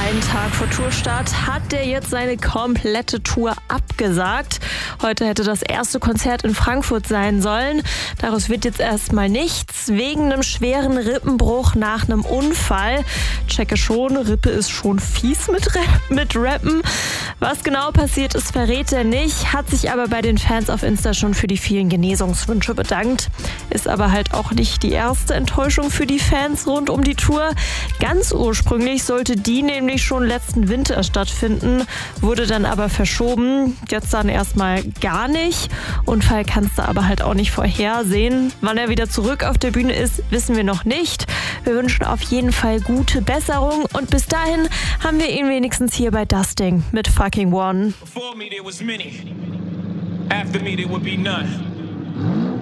einen Tag vor Tourstart hat der jetzt seine komplette Tour abgesagt. Heute hätte das erste Konzert in Frankfurt sein sollen. Daraus wird jetzt erstmal nichts, wegen einem schweren Rippenbruch nach einem Unfall. Checke schon, Rippe ist schon fies mit Rappen. Was genau passiert ist, verrät er nicht, hat sich aber bei den Fans auf Insta schon für die vielen Genesungswünsche bedankt. Ist aber halt auch nicht die erste Enttäuschung für die Fans rund um die Tour. Ganz ursprünglich sollte die nämlich schon letzten Winter stattfinden, wurde dann aber verschoben. Jetzt dann erstmal gar nicht. Unfall kannst du aber halt auch nicht vorhersehen. Wann er wieder zurück auf der Bühne ist, wissen wir noch nicht. Wir wünschen auf jeden Fall gute Besserung und bis dahin haben wir ihn wenigstens hier bei Dusting mit Fucking One. Before me there was many. After me there would be none.